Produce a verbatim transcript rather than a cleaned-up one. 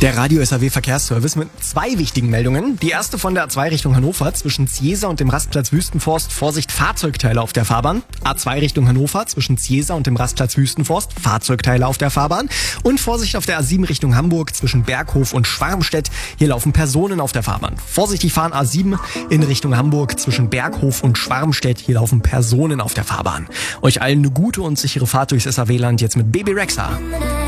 Der Radio S R W Verkehrsservice mit zwei wichtigen Meldungen. Die erste von der A zwei Richtung Hannover zwischen Ziesa und dem Rastplatz Wüstenforst. Vorsicht, Fahrzeugteile auf der Fahrbahn. A zwei Richtung Hannover zwischen Ziesa und dem Rastplatz Wüstenforst. Fahrzeugteile auf der Fahrbahn. Und Vorsicht auf der A sieben Richtung Hamburg zwischen Berghof und Schwarmstedt. Hier laufen Personen auf der Fahrbahn. Vorsichtig fahren A sieben in Richtung Hamburg zwischen Berghof und Schwarmstedt. Hier laufen Personen auf der Fahrbahn. Euch allen eine gute und sichere Fahrt durchs S R W-Land jetzt mit Baby Rexha.